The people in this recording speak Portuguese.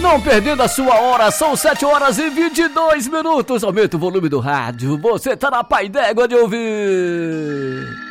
não perdendo a sua hora, são 7 horas e 22 minutos. Aumenta o volume do rádio, você tá na Pai d'Égua de ouvir.